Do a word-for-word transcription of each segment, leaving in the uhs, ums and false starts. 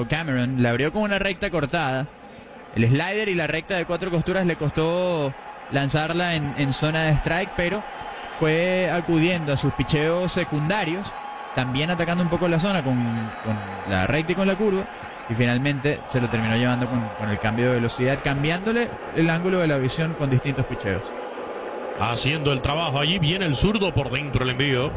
O'Cameron. La abrió con una recta cortada. El slider y la recta de cuatro costuras le costó lanzarla en, en zona de strike, pero fue acudiendo a sus picheos secundarios, también atacando un poco la zona con, con la recta y con la curva, y finalmente se lo terminó llevando con, con el cambio de velocidad, cambiándole el ángulo de la visión con distintos picheos. Haciendo el trabajo allí, viene el zurdo por dentro el envío.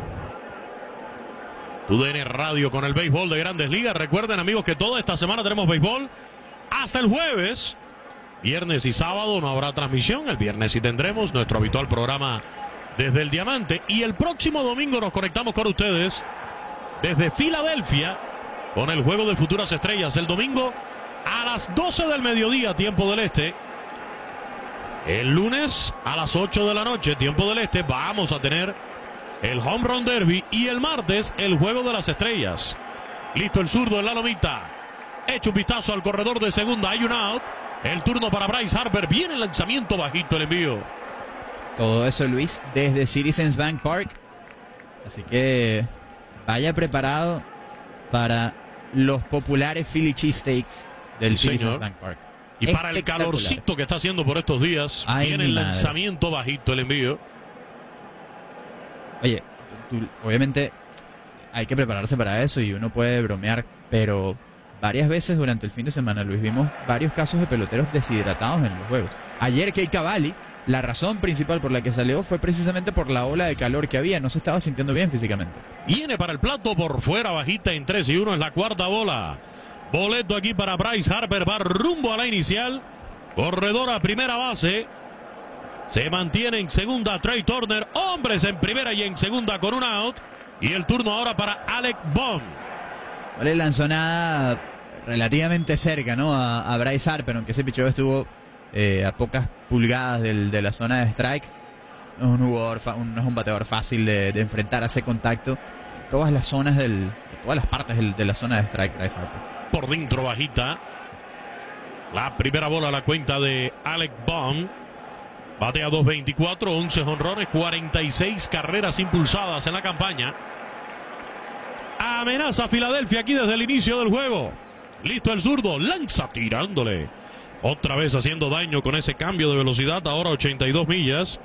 U D N Radio con el béisbol de Grandes Ligas. Recuerden, amigos, que toda esta semana tenemos béisbol hasta el jueves. Viernes y sábado no habrá transmisión. El viernes sí tendremos nuestro habitual programa desde el Diamante. Y el próximo domingo nos conectamos con ustedes desde Filadelfia con el juego de Futuras Estrellas. El domingo a las doce del mediodía, tiempo del este. El lunes a las ocho de la noche, tiempo del este, vamos a tener el Home Run Derby. Y el martes, el juego de las estrellas. Listo el zurdo en la lomita. Hecho un vistazo al corredor de segunda. Hay un out. El turno para Bryce Harper. Viene el lanzamiento bajito, el envío. Todo eso, Luis, desde Citizens Bank Park. Así que vaya preparado para los populares Philly Cheesesteaks del Sí, Citizens señor. Bank Park. Y para el calorcito que está haciendo por estos días, Ay, viene el mi madre. lanzamiento bajito, el envío. Oye, tú- tú- obviamente hay que prepararse para eso y uno puede bromear, pero varias veces durante el fin de semana, Luis, vimos varios casos de peloteros deshidratados en los juegos. Ayer Kei Cavalli, la razón principal por la que salió fue precisamente por la ola de calor que había, no se estaba sintiendo bien físicamente. Viene para el plato por fuera, bajita en tres y uno, es la cuarta bola. Boleto aquí para Bryce Harper, va rumbo a la inicial. Corredor a primera base. Se mantiene en segunda Trey Turner. Hombres en primera y en segunda con un out. Y el turno ahora para Alec Bohm. No le lanzó nada relativamente cerca, ¿no? A, a Bryce Harper, aunque ese picheo estuvo eh, a pocas pulgadas del, de la zona de strike. No es un jugador, fa- un, no es un bateador fácil de, de enfrentar a ese contacto. Todas las zonas del, todas las partes del, de la zona de strike, Bryce Harper. Por dentro, bajita. La primera bola a la cuenta de Alec Bohm. Batea dos veinticuatro, once jonrones, cuarenta y seis carreras impulsadas en la campaña. Amenaza a Filadelfia aquí desde el inicio del juego. Listo el zurdo, lanza tirándole. Otra vez haciendo daño con ese cambio de velocidad, ahora ochenta y dos millas.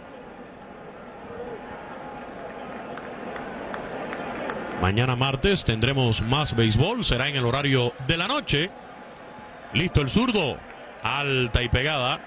Mañana martes tendremos más béisbol, será en el horario de la noche. Listo el zurdo, alta y pegada.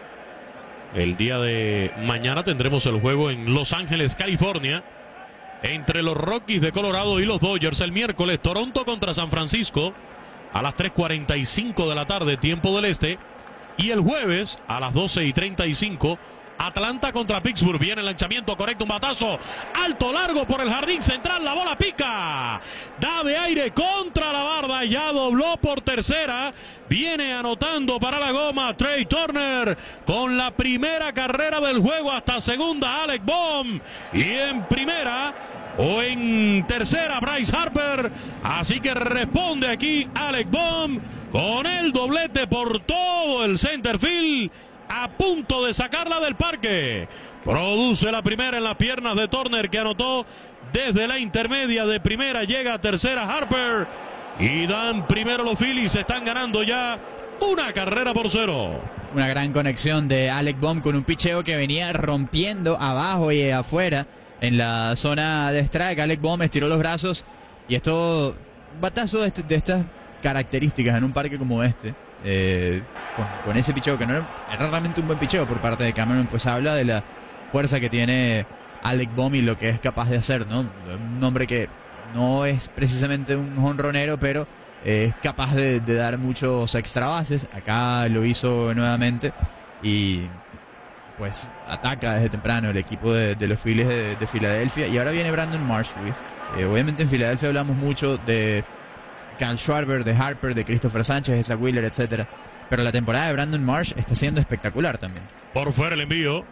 El día de mañana tendremos el juego en Los Ángeles, California, entre los Rockies de Colorado y los Dodgers. El miércoles, Toronto contra San Francisco a las tres cuarenta y cinco de la tarde, tiempo del este. Y el jueves a las doce y treinta y cinco, Atlanta contra Pittsburgh. Viene el lanzamiento correcto, un batazo alto, largo por el jardín central. La bola pica, da de aire contra la barda, ya dobló por tercera. Viene anotando para la goma Trey Turner con la primera carrera del juego. Hasta segunda Alec Bohm, y en primera o en tercera Bryce Harper. Así que responde aquí Alec Bohm con el doblete por todo el center field, a punto de sacarla del parque. Produce la primera en las piernas de Turner, que anotó desde la intermedia de primera. Llega a tercera Harper y dan primero los Phillies. Están ganando ya una carrera por cero. Una gran conexión de Alec Bohm con un picheo que venía rompiendo abajo y afuera en la zona de strike. Alec Bohm estiró los brazos y esto, un batazo de, este, de estas características en un parque como este. Eh, con, con ese picheo que no era, era realmente un buen picheo por parte de Cameron, pues habla de la fuerza que tiene Alec Bohm y lo que es capaz de hacer, ¿no? Un hombre que no es precisamente un jonronero, pero eh, es capaz de, de dar muchos extra bases. Acá lo hizo nuevamente y pues ataca desde temprano el equipo de, de los Phillies de, de Filadelfia. Y ahora viene Brandon Marsh, Luis. Eh, obviamente en Filadelfia hablamos mucho de Kyle Schwarber, de Harper, de Christopher Sánchez, de Zach Wheeler, etcétera. Pero la temporada de Brandon Marsh está siendo espectacular también. Por fuera el envío.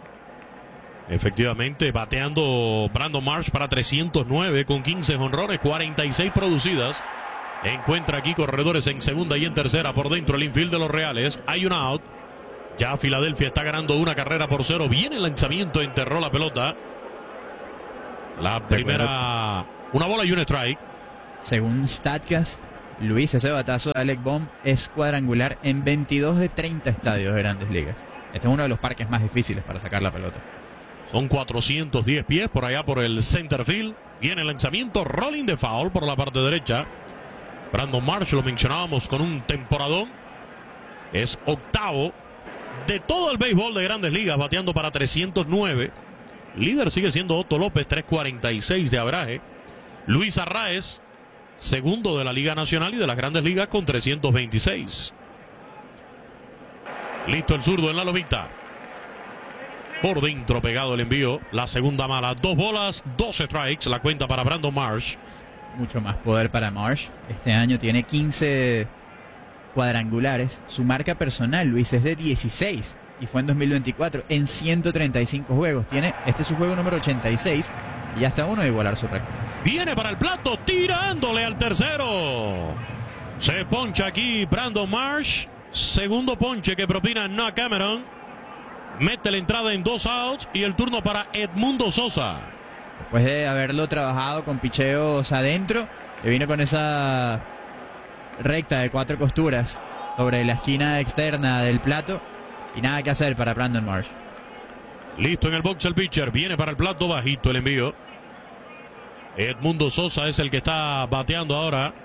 Efectivamente, bateando Brandon Marsh para trescientos nueve con quince jonrones, cuarenta y seis producidas. Encuentra aquí corredores en segunda y en tercera. Por dentro el infield de los Reales. Hay un out. Ya Filadelfia está ganando una carrera por cero. Viene el lanzamiento, enterró la pelota. La primera, una bola y un strike. Según Statcast, Luis, ese batazo de Alec Bohm es cuadrangular en veintidós de treinta estadios de Grandes Ligas. Este es uno de los parques más difíciles para sacar la pelota. Son cuatrocientos diez pies por allá por el center field. Viene el lanzamiento, rolling de foul por la parte derecha. Brandon Marsh, lo mencionábamos, con un temporadón. Es octavo de todo el béisbol de Grandes Ligas, bateando para trescientos nueve. Líder sigue siendo Otto López, tres cuarenta y seis de average. Luis Arraez, segundo de la Liga Nacional y de las Grandes Ligas, con trescientos veintiséis. Listo el zurdo en la lomita. Por dentro pegado el envío. La segunda mala. Dos bolas, dos strikes. La cuenta para Brandon Marsh. Mucho más poder para Marsh. Este año tiene quince cuadrangulares. Su marca personal, Luis, es de dieciséis. Y fue en dos mil veinticuatro en ciento treinta y cinco juegos. Tiene, este es su juego número ochenta y seis. Y ya está uno de igualar su récord. Viene para el plato, tirándole al tercero. Se poncha aquí Brandon Marsh. Segundo ponche que propina Noah Cameron. Mete la entrada en dos outs y el turno para Edmundo Sosa. Después de haberlo trabajado con picheos adentro, que vino con esa recta de cuatro costuras sobre la esquina externa del plato. Y nada que hacer para Brandon Marsh. Listo en el box el pitcher. Viene para el plato, bajito el envío. Edmundo Sosa es el que está bateando ahora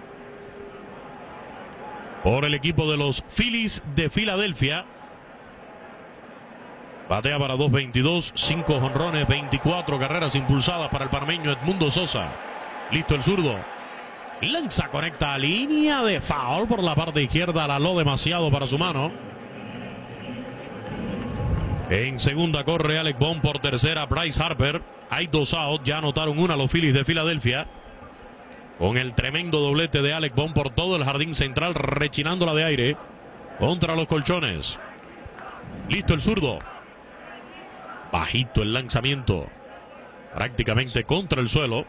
por el equipo de los Phillies de Filadelfia. Batea para dos veintidós, cinco jonrones, veinticuatro carreras impulsadas para el panameño Edmundo Sosa. Listo el zurdo. Lanza, conecta a línea de foul por la parte izquierda. La aló demasiado para su mano. En segunda corre Alec Bohm, por tercera Bryce Harper. Hay dos outs, ya anotaron una los Phillies de Filadelfia. Con el tremendo doblete de Alec Bohm por todo el jardín central, rechinándola de aire contra los colchones. Listo el zurdo. Bajito el lanzamiento, prácticamente contra el suelo.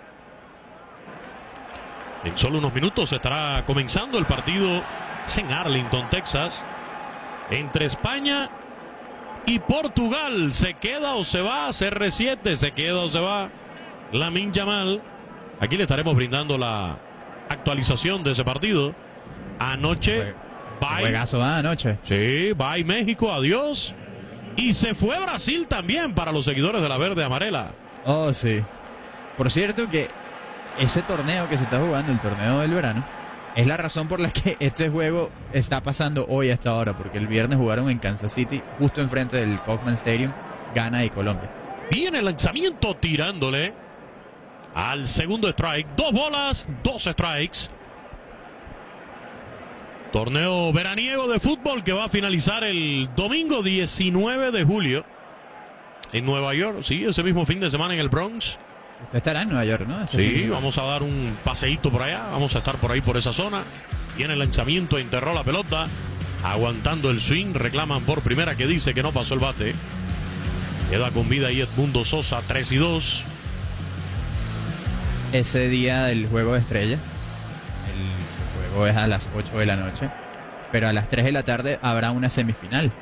En solo unos minutos estará comenzando el partido en Arlington, Texas, entre España y Portugal. ¿Se queda o se va? C R siete, ¿se queda o se va? Lamine Yamal. Aquí le estaremos brindando la actualización de ese partido. Anoche, bye. Juegazo va anoche. Sí, bye México, adiós. Y se fue Brasil también para los seguidores de la verde amarela. Oh, sí. Por cierto que ese torneo que se está jugando, el torneo del verano, es la razón por la que este juego está pasando hoy a esta hora, porque el viernes jugaron en Kansas City, justo enfrente del Kauffman Stadium, Ghana y Colombia. Viene el lanzamiento tirándole al segundo strike. Dos bolas, dos strikes. Torneo veraniego de fútbol que va a finalizar el domingo diecinueve de julio en Nueva York. Sí, ese mismo fin de semana en el Bronx. Usted estará en Nueva York, ¿no? Ese Sí, fin. vamos a dar un paseíto por allá. Vamos a estar por ahí, por esa zona. Viene el lanzamiento, enterró la pelota. Aguantando el swing. Reclaman por primera, que dice que no pasó el bate. Queda con vida ahí Edmundo Sosa, tres y dos. Ese día del juego de estrellas. El juego es a las ocho de la noche. Pero a las tres de la tarde habrá una semifinal.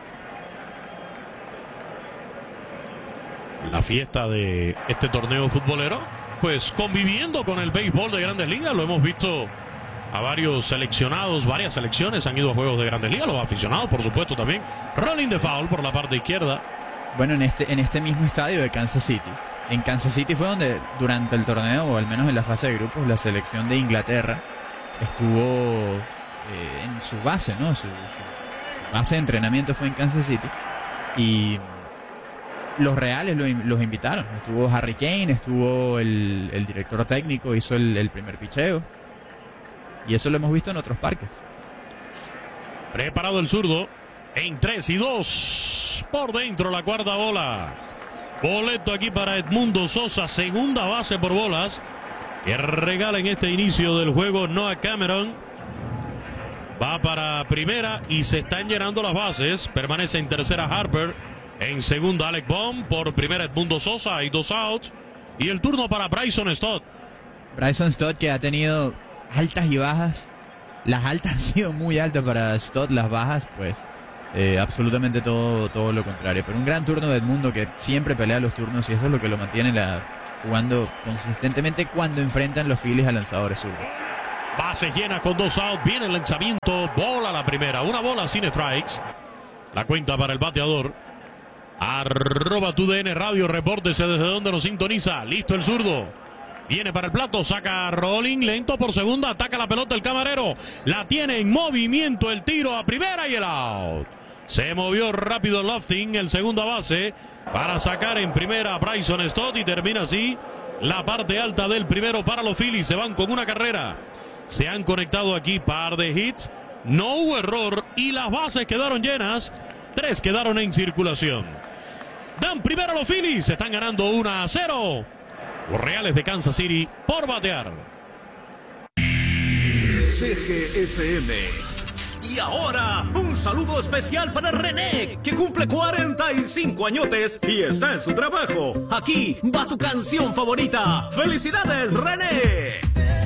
La fiesta de este torneo futbolero, pues conviviendo con el béisbol de Grandes Ligas. Lo hemos visto a varios seleccionados, varias selecciones han ido a juegos de Grandes Ligas, los aficionados por supuesto también. Rolling de foul por la parte izquierda. Bueno, en este, en este mismo estadio de Kansas City. En Kansas City fue donde durante el torneo, o al menos en la fase de grupos, la selección de Inglaterra estuvo eh, en su base, ¿no? Su, su base de entrenamiento fue en Kansas City. Y los Reales lo, los invitaron. Estuvo Harry Kane, estuvo el, el director técnico, hizo el, el primer picheo. Y eso lo hemos visto en otros parques. Preparado el zurdo. En tres y dos. Por dentro la cuarta bola. Boleto aquí para Edmundo Sosa. Segunda base por bolas. Que regala en este inicio del juego Noah Cameron. Va para primera y se están llenando las bases. Permanece en tercera Harper. En segunda Alec Bohm. Por primera Edmundo Sosa. Hay dos outs. Y el turno para Bryson Stott. Bryson Stott, que ha tenido altas y bajas. Las altas han sido muy altas para Stott. Las bajas, pues, eh, absolutamente todo, todo lo contrario. Pero un gran turno de Edmundo, que siempre pelea los turnos. Y eso es lo que lo mantiene la, jugando consistentemente cuando enfrentan los Phillies a lanzadores zurdos. Base llena con dos out. Viene el lanzamiento. Bola la primera. Una bola sin strikes. La cuenta para el bateador. Arroba tu D N Radio. Repórtese desde donde nos sintoniza. Listo el zurdo. Viene para el plato. Saca rolling. Lento por segunda. Ataca la pelota el camarero. La tiene en movimiento. El tiro a primera y el out. Se movió rápido Lofting, el segunda base, para sacar en primera a Bryson Stott y termina así la parte alta del primero para los Phillies. Se van con una carrera. Se han conectado aquí par de hits. No hubo error y las bases quedaron llenas. Tres quedaron en circulación. Dan primero a los Phillies. Se están ganando uno a cero. Los Reales de Kansas City por batear. C G F M. Y ahora, un saludo especial para René, que cumple cuarenta y cinco añotes y está en su trabajo. Aquí va tu canción favorita. ¡Felicidades, René!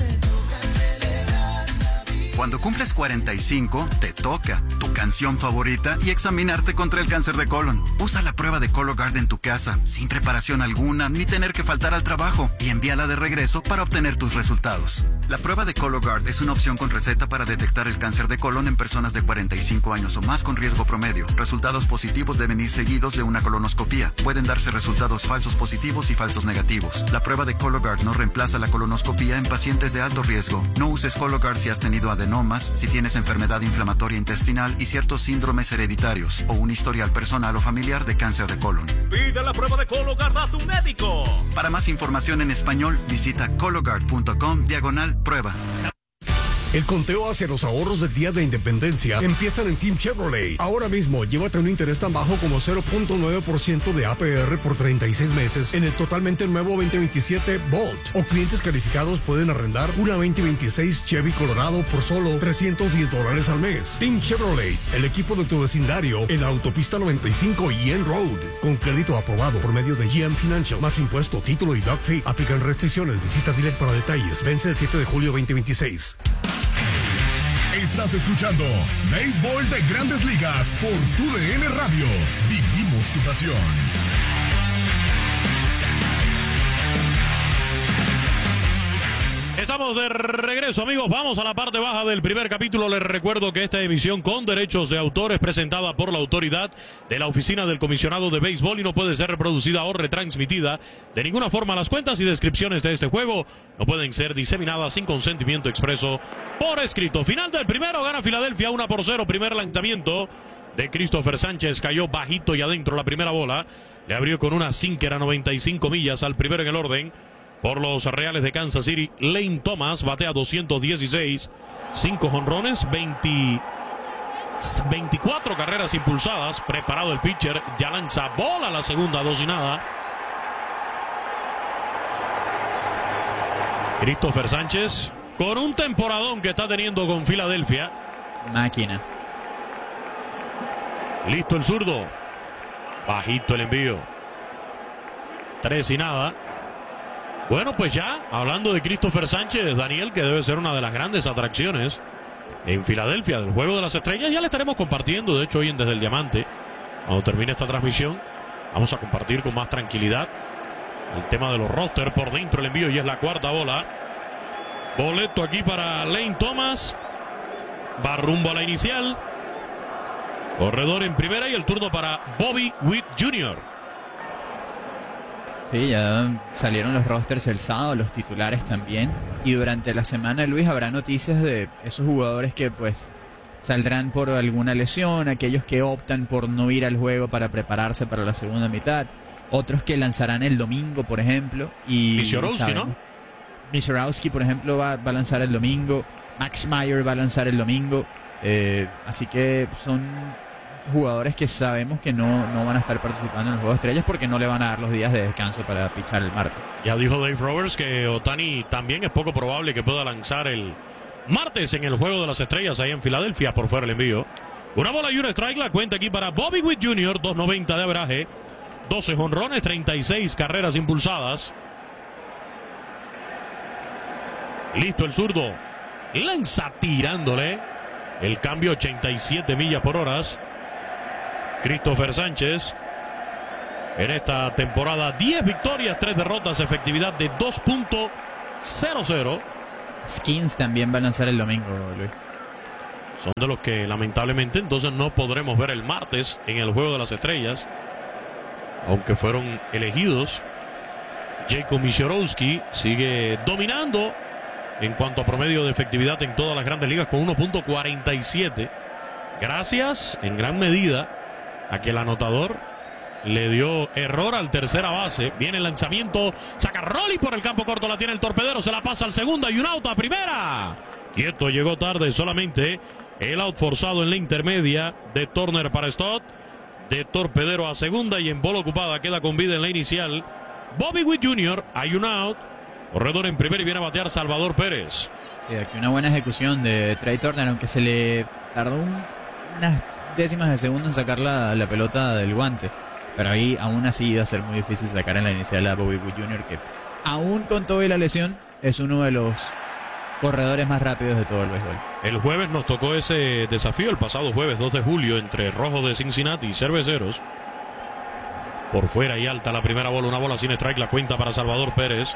Cuando cumples cuarenta y cinco, te toca tu canción favorita y examinarte contra el cáncer de colon. Usa la prueba de Cologuard en tu casa, sin preparación alguna, ni tener que faltar al trabajo, y envíala de regreso para obtener tus resultados. La prueba de Cologuard es una opción con receta para detectar el cáncer de colon en personas de cuarenta y cinco años o más con riesgo promedio. Resultados positivos deben ir seguidos de una colonoscopía. Pueden darse resultados falsos positivos y falsos negativos. La prueba de Cologuard no reemplaza la colonoscopía en pacientes de alto riesgo. No uses Cologuard si has tenido adenomas, si tienes enfermedad inflamatoria intestinal y ciertos síndromes hereditarios o un historial personal o familiar de cáncer de colon. Pide la prueba de Cologuard a tu médico. Para más información en español, visita cologuard punto com diagonal prueba. El conteo hacia los ahorros del Día de Independencia empiezan en Team Chevrolet. Ahora mismo, llévate un interés tan bajo como cero punto nueve por ciento de A P R por treinta y seis meses en el totalmente nuevo veinte veintisiete Bolt. O clientes calificados pueden arrendar una veinte veintiséis Chevy Colorado por solo trescientos diez dólares al mes. Team Chevrolet, el equipo de tu vecindario en la autopista noventa y cinco y N Road. Con crédito aprobado por medio de G M Financial. Más impuesto, título y doc fee. Aplican restricciones. Visita Direct para detalles. Vence el siete de julio veinte veintiséis. Estás escuchando Béisbol de Grandes Ligas por tu D N Radio. Vivimos tu pasión. Estamos de regreso, amigos. Vamos a la parte baja del primer capítulo. Les recuerdo que esta emisión con derechos de autor es presentada por la autoridad de la Oficina del Comisionado de Béisbol y no puede ser reproducida o retransmitida de ninguna forma. Las cuentas y descripciones de este juego no pueden ser diseminadas sin consentimiento expreso por escrito. Final del primero, gana Filadelfia uno por cero. Primer lanzamiento de Christopher Sánchez, cayó bajito y adentro la primera bola. Le abrió con una sinker a noventa y cinco millas al primero en el orden. Por los Reales de Kansas City, Lane Thomas batea doscientos dieciséis, cinco jonrones, veinte, veinticuatro carreras impulsadas. Preparado el pitcher, ya lanza bola la segunda, dos y nada. Christopher Sánchez con un temporadón que está teniendo con Filadelfia. Máquina. Listo el zurdo. Bajito el envío. Tres y nada. Bueno, pues ya, hablando de Christopher Sánchez, Daniel, que debe ser una de las grandes atracciones en Filadelfia del Juego de las Estrellas, ya le estaremos compartiendo, de hecho, hoy en Desde el Diamante, cuando termine esta transmisión, vamos a compartir con más tranquilidad el tema de los rosters por dentro, el envío, y es la cuarta bola. Boleto aquí para Lane Thomas, va rumbo a la inicial, corredor en primera y el turno para Bobby Witt junior Sí, ya salieron los rosters el sábado, los titulares también. Y durante la semana, Luis, habrá noticias de esos jugadores que pues saldrán por alguna lesión, aquellos que optan por no ir al juego para prepararse para la segunda mitad, otros que lanzarán el domingo, por ejemplo. Y Misiorowski, ¿no? Misiorowski, por ejemplo, va, va a lanzar el domingo. Max Meyer va a lanzar el domingo. Eh, así que son jugadores que sabemos que no, no van a estar participando en el Juego de Estrellas porque no le van a dar los días de descanso para pichar el martes. Ya dijo Dave Roberts que Ohtani también es poco probable que pueda lanzar el martes en el Juego de las Estrellas ahí en Filadelfia. Por fuera el envío. Una bola y un strike, la cuenta aquí para Bobby Witt junior dos noventa de averaje, doce jonrones, treinta y seis carreras impulsadas. Listo el zurdo, lanza tirándole el cambio, ochenta y siete millas por hora. Christopher Sánchez en esta temporada, diez victorias, tres derrotas, efectividad de dos punto cero cero. Skins también va a lanzar el domingo, Luis. Son de los que lamentablemente entonces no podremos ver el martes en el Juego de las Estrellas, aunque fueron elegidos. Jacob Misiorowski sigue dominando en cuanto a promedio de efectividad en todas las grandes ligas con uno punto cuarenta y siete. Gracias en gran medida a que el anotador le dio error al tercera base. Viene el lanzamiento, saca Rolly por el campo corto, la tiene el torpedero, se la pasa al segunda y un out a primera. Quieto, llegó tarde solamente el out forzado en la intermedia de Turner para Stott, de torpedero a segunda y en bola ocupada queda con vida en la inicial Bobby Witt junior Hay un out, corredor en primera y viene a batear Salvador Pérez. Sí, aquí una buena ejecución de Trea Turner, aunque se le tardó un, unas décimas de segundo en sacar la, la pelota del guante. Pero ahí aún así iba a ser muy difícil sacar en la inicial a Bobby Witt junior, que aún con todo y la lesión es uno de los corredores más rápidos de todo el béisbol. El jueves nos tocó ese desafío, el pasado jueves dos de julio, entre Rojos de Cincinnati y Cerveceros. Por fuera y alta la primera bola, una bola sin strike, la cuenta para Salvador Pérez.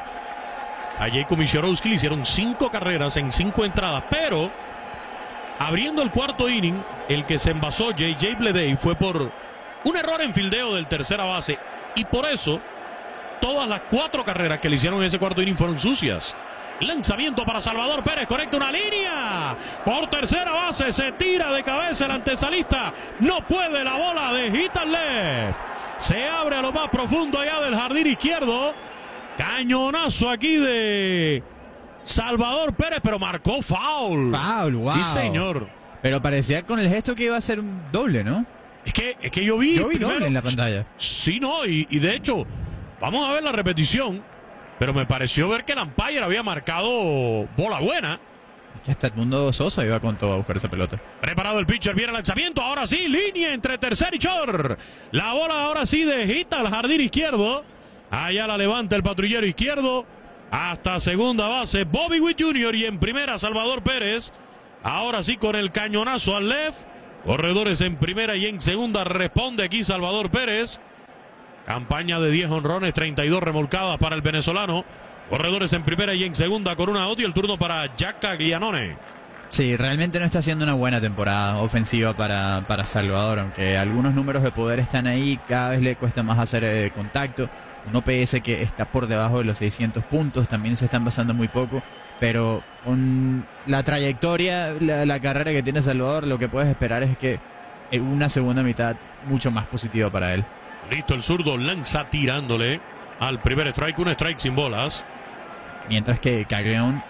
A Jacob Misiorowski le hicieron cinco carreras en cinco entradas, pero abriendo el cuarto inning, el que se envasó J J Bleday fue por un error en fildeo del tercera base, y por eso todas las cuatro carreras que le hicieron en ese cuarto inning fueron sucias. Lanzamiento para Salvador Pérez, conecta una línea por tercera base, se tira de cabeza el antesalista, no puede, la bola de hit and left, se abre a lo más profundo allá del jardín izquierdo. Cañonazo aquí de Salvador Pérez, pero marcó foul. Foul, wow. Sí, señor. Pero parecía con el gesto que iba a ser un doble, ¿no? Es que, es que yo vi, yo vi primero, doble en la pantalla. Sí, no, y, y de hecho, vamos a ver la repetición, pero me pareció ver que el umpire había marcado bola buena. Es que hasta Edmundo Sosa iba con todo a buscar esa pelota. Preparado el pitcher, viene el lanzamiento, ahora sí, línea entre tercer y short. La bola ahora sí de hit al jardín izquierdo. Allá la levanta el patrullero izquierdo. Hasta segunda base, Bobby Witt junior y en primera Salvador Pérez. Ahora sí con el cañonazo al left. Corredores en primera y en segunda, responde aquí Salvador Pérez. Campaña de diez honrones, treinta y dos remolcadas para el venezolano. Corredores en primera y en segunda con una out y el turno para Jack Caglianone. Sí, realmente no está haciendo una buena temporada ofensiva para, para Salvador, aunque algunos números de poder están ahí, cada vez le cuesta más hacer eh, contacto. Un O P S que está por debajo de los seiscientos puntos, también se están basando muy poco, pero con la trayectoria, la, la carrera que tiene Salvador, lo que puedes esperar es que en una segunda mitad mucho más positiva para él. Listo, el zurdo lanza tirándole al primer strike, un strike sin bolas. Mientras que Caglianone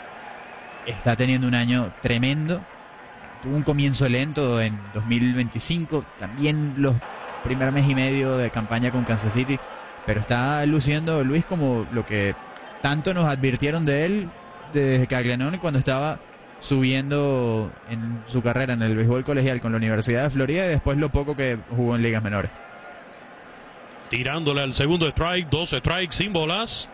está teniendo un año tremendo. Tuvo un comienzo lento en dos mil veinticinco, también los primeros mes y medio de campaña con Kansas City, pero está luciendo, Luis, como lo que tanto nos advirtieron de él desde Caglianone cuando estaba subiendo en su carrera en el béisbol colegial con la Universidad de Florida y después lo poco que jugó en ligas menores. Tirándole al segundo strike, dos strikes sin bolas.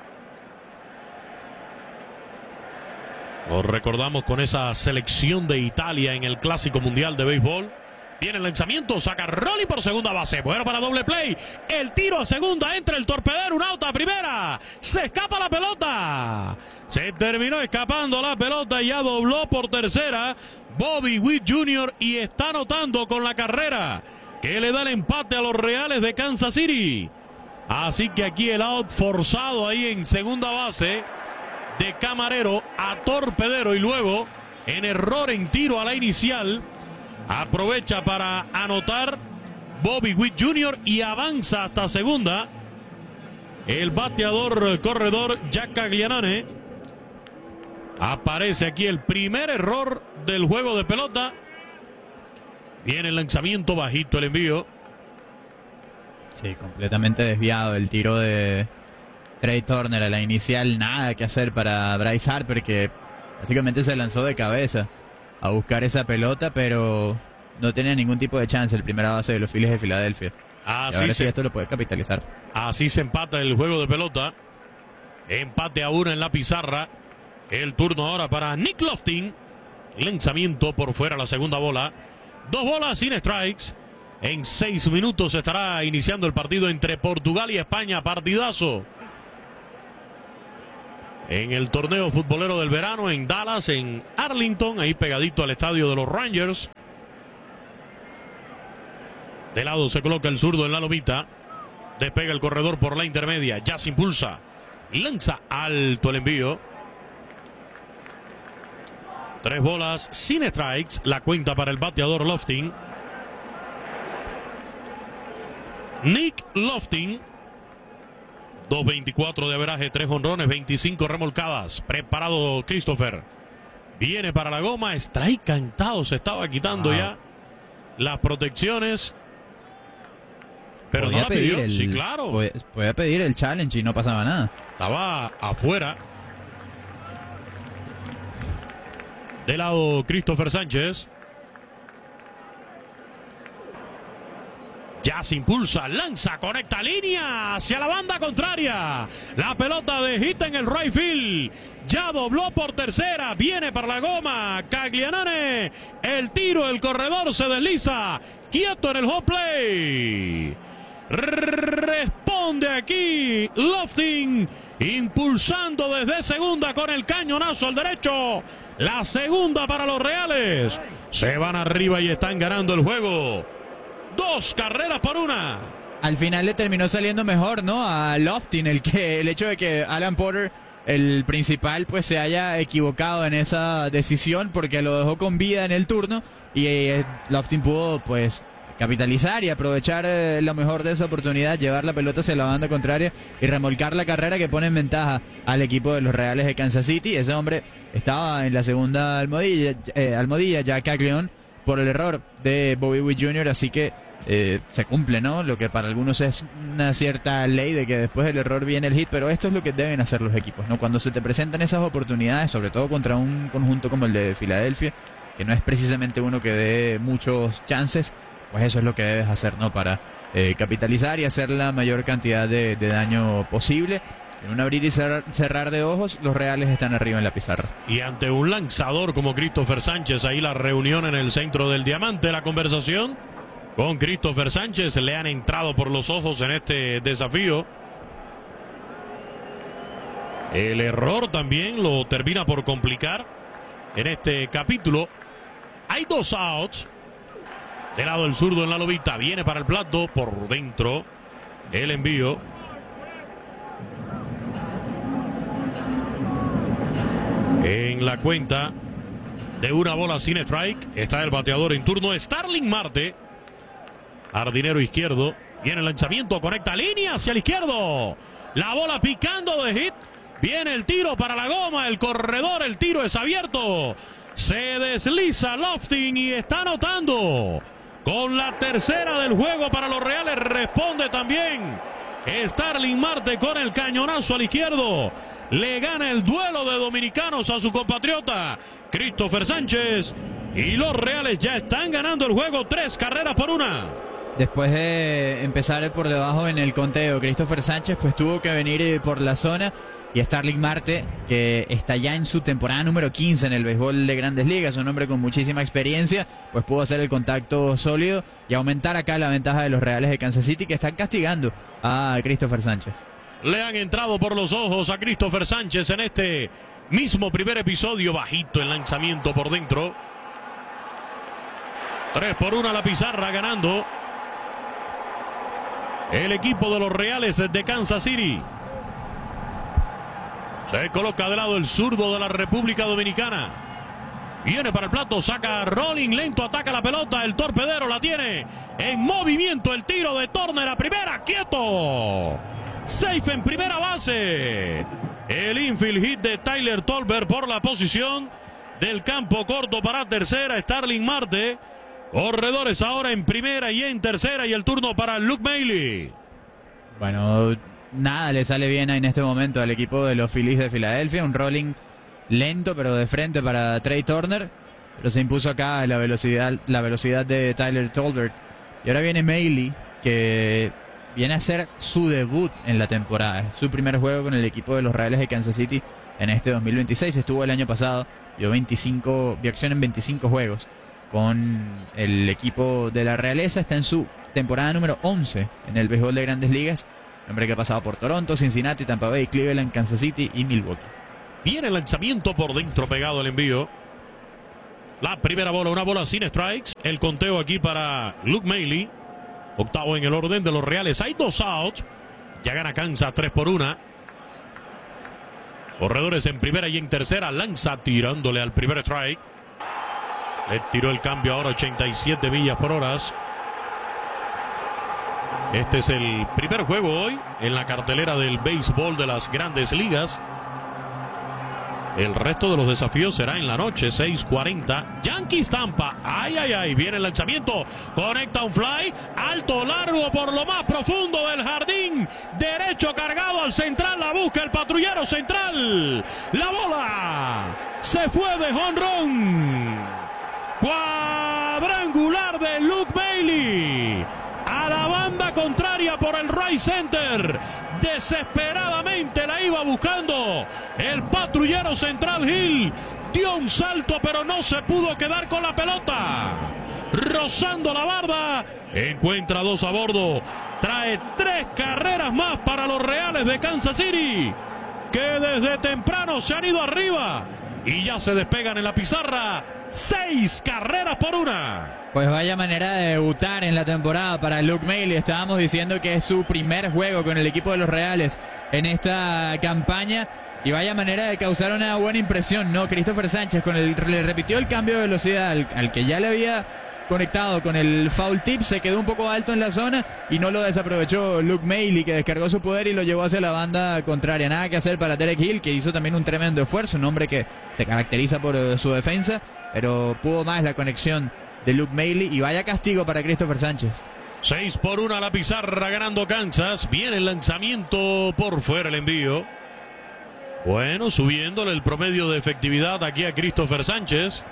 Lo recordamos con esa selección de Italia en el Clásico Mundial de Béisbol. Viene el lanzamiento, saca Rolly por segunda base. Bueno para doble play. El tiro a segunda, entra el torpedero, un out a primera. Se escapa la pelota. Se terminó escapando la pelota y ya dobló por tercera Bobby Witt junior y está anotando con la carrera que le da el empate a los Reales de Kansas City. Así que aquí el out forzado ahí en segunda base de Camarero a torpedero y luego en error en tiro a la inicial. Aprovecha para anotar Bobby Witt junior y avanza hasta segunda el bateador corredor Jack Caglianone. Aparece aquí el primer error del juego de pelota. Viene el lanzamiento, bajito el envío. Sí, completamente desviado el tiro de Trea Turner a la inicial. Nada que hacer para Bryce Harper, que básicamente se lanzó de cabeza a buscar esa pelota, pero no tenía ningún tipo de chance el primera base de los Phillies de Filadelfia. Así y ahora se, sí esto lo puede capitalizar. Así se empata el juego de pelota. Empate a uno en la pizarra. El turno ahora para Nick Loftin. Lanzamiento por fuera, la segunda bola. Dos bolas sin strikes. En seis minutos estará iniciando el partido entre Portugal y España. Partidazo. en el torneo futbolero del verano en Dallas, en Arlington, ahí pegadito al estadio de los Rangers. De lado se coloca el zurdo en la lomita. Despega el corredor por la intermedia. Ya se impulsa. Lanza alto el envío. Tres bolas sin strikes. La cuenta para el bateador Loftin. Nick Loftin. dos veinticuatro de averaje, tres jonrones, veinticinco remolcadas. Preparado Christopher. Viene para la goma. Strike cantado. Se estaba quitando ah. ya las protecciones. Pero no la pidió. El, sí, claro. Podía pedir el challenge y no pasaba nada. Estaba afuera. De lado Christopher Sánchez. Ya se impulsa, lanza, conecta línea hacia la banda contraria. La pelota de hit en el right field. Ya dobló por tercera. Viene para la goma. Caglianone. El tiro, el corredor se desliza. Quieto en el home play. Responde aquí Loftin, impulsando desde segunda con el cañonazo al derecho. La segunda para los Reales. Se van arriba y están ganando el juego. Dos carreras por una. Al final le terminó saliendo mejor, ¿no? A Loftin, el que el hecho de que Alan Porter, el principal, pues se haya equivocado en esa decisión porque lo dejó con vida en el turno y eh, Loftin pudo, pues, capitalizar y aprovechar eh, lo mejor de esa oportunidad, llevar la pelota hacia la banda contraria y remolcar la carrera que pone en ventaja al equipo de los Reales de Kansas City. Ese hombre estaba en la segunda almohadilla, eh, almohadilla ya Caglianone, por el error de Bobby Witt junior, así que eh, se cumple, ¿no? Lo que para algunos es una cierta ley de que después del error viene el hit, pero esto es lo que deben hacer los equipos, ¿no? Cuando se te presentan esas oportunidades, sobre todo contra un conjunto como el de Filadelfia, que no es precisamente uno que dé muchos chances, pues eso es lo que debes hacer, ¿no? Para eh, capitalizar y hacer la mayor cantidad de, de daño posible. En un abrir y cerrar, cerrar de ojos, los Reales están arriba en la pizarra. Y ante un lanzador como Christopher Sánchez, ahí la reunión en el centro del diamante, la conversación con Christopher Sánchez, le han entrado por los ojos en este desafío. El error también lo termina por complicar en este capítulo. Hay dos outs. De lado el zurdo en la lobita, viene para el plato, por dentro el envío. En la cuenta de una bola sin strike está el bateador en turno, Starling Marte. Jardinero izquierdo, viene el lanzamiento, conecta línea hacia el izquierdo. La bola picando de hit. Viene el tiro para la goma, el corredor, el tiro es abierto. Se desliza Loftin y está anotando. Con la tercera del juego para los Reales, responde también Starling Marte con el cañonazo al izquierdo. Le gana el duelo de dominicanos a su compatriota Christopher Sánchez. Y los Reales ya están ganando el juego, tres carreras por una. Después de empezar por debajo en el conteo, Christopher Sánchez pues tuvo que venir por la zona. Y Starling Marte, que está ya en su temporada número quince en el béisbol de Grandes Ligas, un hombre con muchísima experiencia, pues pudo hacer el contacto sólido y aumentar acá la ventaja de los Reales de Kansas City, que están castigando a Christopher Sánchez. Le han entrado por los ojos a Christopher Sánchez en este mismo primer episodio, bajito el lanzamiento por dentro. Tres por una la pizarra, ganando el equipo de los Reales de Kansas City. Se coloca de lado el zurdo de la República Dominicana. Viene para el plato, saca rolling, lento, ataca la pelota, el torpedero la tiene en movimiento, el tiro de Turner a primera, quieto. Safe en primera base. El infield hit de Tyler Tolbert por la posición del campo corto para tercera, Starling Marte. Corredores ahora en primera y en tercera y el turno para Luke Maile. Bueno, nada le sale bien en este momento al equipo de los Phillies de Filadelfia. Un rolling lento pero de frente para Trey Turner. Pero se impuso acá la velocidad, la velocidad de Tyler Tolbert. Y ahora viene Maile, que viene a hacer su debut en la temporada. Es su primer juego con el equipo de los Reales de Kansas City en este dos mil veintiséis. Estuvo el año pasado, vio, veinticinco, vio acción en veinticinco juegos con el equipo de la Realeza. Está en su temporada número once en el béisbol de Grandes Ligas. Hombre que ha pasado por Toronto, Cincinnati, Tampa Bay, Cleveland, Kansas City y Milwaukee. Viene el lanzamiento por dentro, pegado el envío. La primera bola, una bola sin strikes. El conteo aquí para Luke Maile. Octavo en el orden de los Reales. Hay dos outs. Ya gana Kansas tres por una. Corredores en primera y en tercera. Lanza tirándole al primer strike. Le tiró el cambio ahora ochenta y siete millas por hora. Este es el primer juego hoy en la cartelera del béisbol de las Grandes Ligas. El resto de los desafíos será en la noche, seis cuarenta. Yankees Tampa. Ay, ay, ay. Viene el lanzamiento. Conecta un fly. Alto, largo, por lo más profundo del jardín. Derecho cargado al central. La busca el patrullero central. La bola se fue de jonrón. Cuadrangular de Luke Maile. A la banda contraria por el right center. Desesperadamente la iba buscando el patrullero central Hill. Dio un salto pero no se pudo quedar con la pelota. Rozando la barda. Encuentra dos a bordo. Trae tres carreras más para los Reales de Kansas City, que desde temprano se han ido arriba y ya se despegan en la pizarra. Seis carreras por una. Pues vaya manera de debutar en la temporada para Luke Maile. Estábamos diciendo que es su primer juego con el equipo de los Reales en esta campaña. Y vaya manera de causar una buena impresión, ¿no? Christopher Sánchez con el, le repitió el cambio de velocidad al, al que ya le había conectado con el foul tip. Se quedó un poco alto en la zona y no lo desaprovechó Luke Maile, que descargó su poder y lo llevó hacia la banda contraria. Nada que hacer para Derek Hill, que hizo también un tremendo esfuerzo. Un hombre que se caracteriza por uh, su defensa, pero pudo más la conexión de Luke Maile, y vaya castigo para Christopher Sánchez. seis por una la pizarra, ganando Kansas. Viene el lanzamiento por fuera, el envío. Bueno, subiéndole el promedio de efectividad aquí a Christopher Sánchez.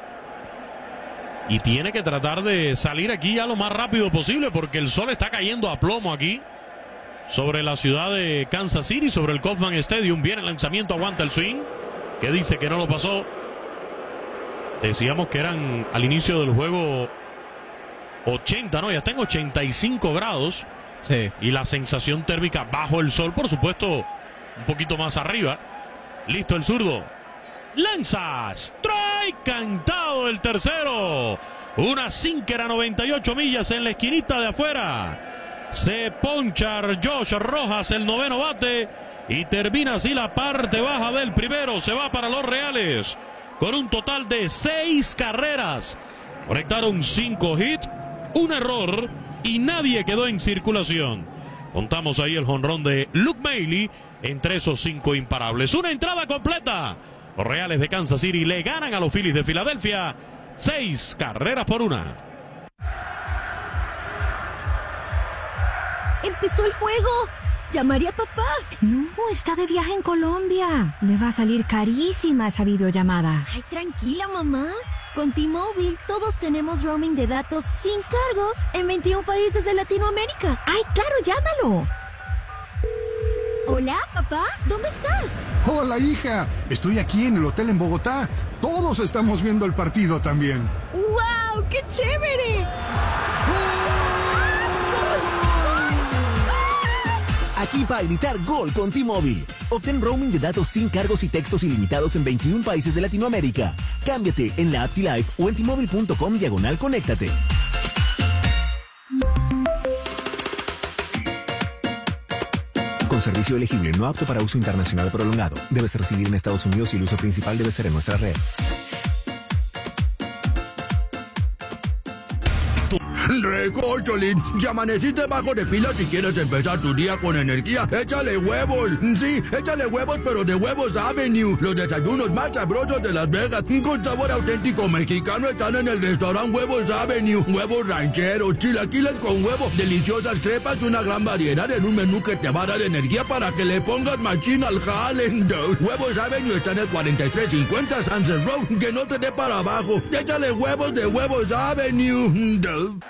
Y tiene que tratar de salir aquí ya lo más rápido posible, porque el sol está cayendo a plomo aquí sobre la ciudad de Kansas City, sobre el Kauffman Stadium. Viene el lanzamiento, aguanta el swing, que dice que no lo pasó. Decíamos que eran al inicio del juego ochenta, ¿no? Ya está en ochenta y cinco grados. Sí. Y la sensación térmica bajo el sol, por supuesto, un poquito más arriba. Listo el zurdo. Lanza. Strike cantado el tercero. Una sinker a noventa y ocho millas en la esquinita de afuera. Se poncha Josh Rojas, el noveno bate. Y termina así la parte baja del primero. Se va para los Reales con un total de seis carreras. Conectaron cinco hits, un error y nadie quedó en circulación. Contamos ahí el jonrón de Luke Maile entre esos cinco imparables. Una entrada completa. Los Reales de Kansas City le ganan a los Phillies de Filadelfia. Seis carreras por una. ¡Empezó el juego! ¿Llamaría a papá? No, está de viaje en Colombia. Le va a salir carísima esa videollamada. Ay, tranquila, mamá. Con T-Mobile todos tenemos roaming de datos sin cargos en veintiún países de Latinoamérica. ¡Ay, claro, llámalo! Hola, papá, ¿dónde estás? Hola, hija. Estoy aquí en el hotel en Bogotá. Todos estamos viendo el partido también. ¡Wow! ¡Qué chévere! Aquí para gritar gol con T-Mobile. Obtén roaming de datos sin cargos y textos ilimitados en veintiún países de Latinoamérica. Cámbiate en la app T-Life o en T-Mobile punto com diagonal conéctate. Con servicio elegible, no apto para uso internacional prolongado. Debes residir en Estados Unidos y el uso principal debe ser en nuestra red. Recórcholis, ya amaneciste bajo de pila si quieres empezar tu día con energía. ¡Échale huevos! Sí, échale huevos, pero de Huevos Avenue. Los desayunos más sabrosos de Las Vegas, con sabor auténtico mexicano, están en el restaurante Huevos Avenue. Huevos rancheros, chilaquiles con huevo, deliciosas crepas y una gran variedad en un menú que te va a dar energía para que le pongas machín al jale. Huevos Avenue está en el cuarenta y tres cincuenta Sunset Road. Que no te dé para abajo. Échale huevos de Huevos Avenue.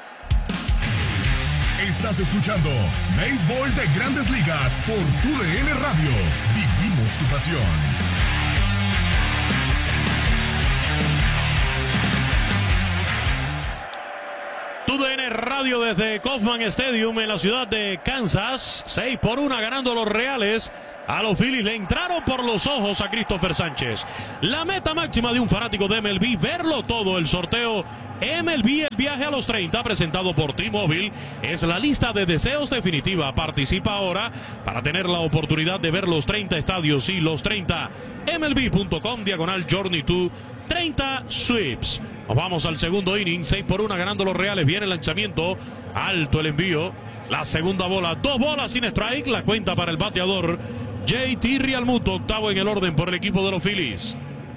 Estás escuchando Béisbol de Grandes Ligas por Tu D N Radio. Vivimos tu pasión. Tu D N Radio desde Kauffman Stadium en la ciudad de Kansas. seis por una ganando los Reales A los Phillies le entraron por los ojos a Christopher Sánchez. La meta máxima de un fanático de M L B, verlo todo. El sorteo M L B, el viaje a los treinta, presentado por T-Mobile, es la lista de deseos definitiva. Participa ahora para tener la oportunidad de ver los treinta estadios y los treinta. M L B punto com, diagonal Journey to treinta Sweeps. Nos vamos al segundo inning, seis por uno ganando los Reales. Viene el lanzamiento, alto el envío. La segunda bola, dos bolas sin strike. La cuenta para el bateador J T Realmuto, octavo en el orden por el equipo de los Phillies.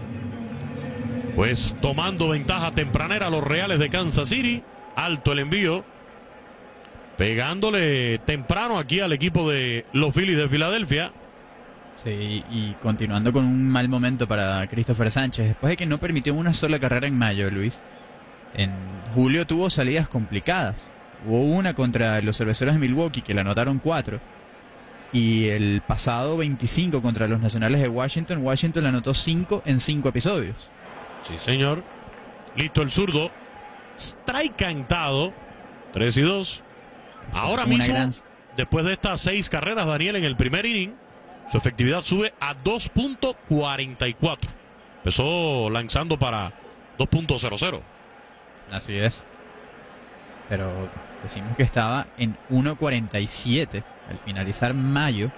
Pues tomando ventaja tempranera los Reales de Kansas City. Alto el envío. Pegándole temprano aquí al equipo de los Phillies de Filadelfia. Sí, y continuando con un mal momento para Christopher Sánchez. Después de que no permitió una sola carrera en mayo, Luis, en julio tuvo salidas complicadas. Hubo una contra los Cerveceros de Milwaukee, que le anotaron cuatro. Y el pasado veinticinco contra los Nacionales de Washington, Washington le anotó cinco en cinco episodios. Sí, señor. Listo el zurdo. Strike cantado. tres y dos. Ahora Una mismo, gran... después de estas seis carreras, Daniel, en el primer inning, su efectividad sube a dos punto cuarenta y cuatro. Empezó lanzando para dos punto cero cero. Así es. Pero decimos que estaba en uno cuarenta y siete al finalizar mayo.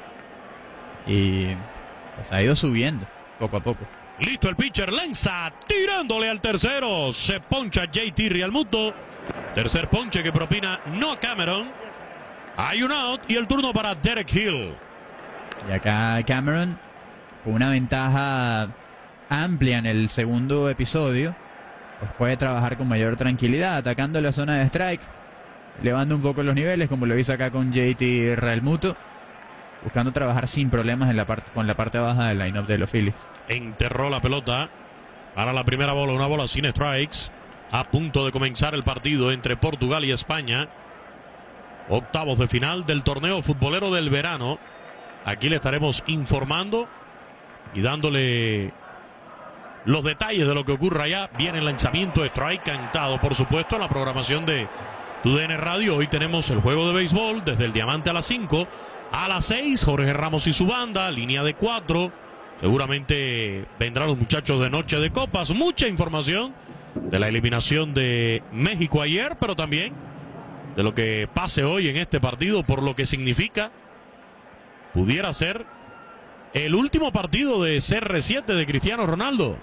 Y pues ha ido subiendo poco a poco. Listo el pitcher, lanza, tirándole al tercero. Se poncha J T Realmuto. Tercer ponche que propina Noah Cameron. Hay un out y el turno para Derek Hill. Y acá Cameron con una ventaja amplia en el segundo episodio, pues puede trabajar con mayor tranquilidad, atacando la zona de strike, elevando un poco los niveles, como lo hizo acá con J T Realmuto, buscando trabajar sin problemas en la parte, con la parte baja del line-up de los Phillies. Enterró la pelota para la primera bola, una bola sin strikes. A punto de comenzar el partido entre Portugal y España. Octavos de final del torneo futbolero del verano. Aquí le estaremos informando y dándole los detalles de lo que ocurra allá. Viene el lanzamiento, strike cantado, por supuesto, en la programación de Tu D N Radio. Hoy tenemos el juego de béisbol desde el Diamante a las cinco. A las seis, Jorge Ramos y su banda, línea de cuatro. Seguramente vendrán los muchachos de Noche de Copas. Mucha información de la eliminación de México ayer, pero también de lo que pase hoy en este partido, por lo que significa, pudiera ser el último partido de C R siete de Cristiano Ronaldo.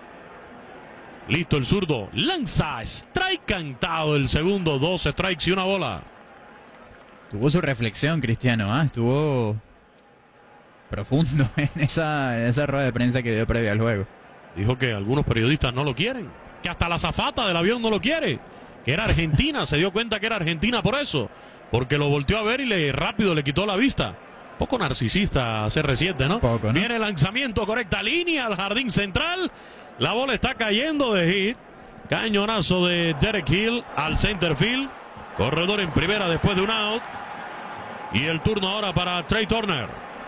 Listo el zurdo, lanza, strike cantado, el segundo, dos strikes y una bola. Tuvo su reflexión Cristiano, ¿eh? Estuvo profundo en esa, en esa rueda de prensa que dio previa al juego. Dijo que algunos periodistas no lo quieren, que hasta la azafata del avión no lo quiere, que era Argentina, se dio cuenta que era Argentina por eso, porque lo volteó a ver y le rápido le quitó la vista. Poco narcisista C R siete, ¿no? Poco, ¿no? Viene el lanzamiento, correcta línea al jardín central. La bola está cayendo de hit. Cañonazo de Derek Hill al center field. Corredor en primera después de un out. Y el turno ahora para Trey Turner.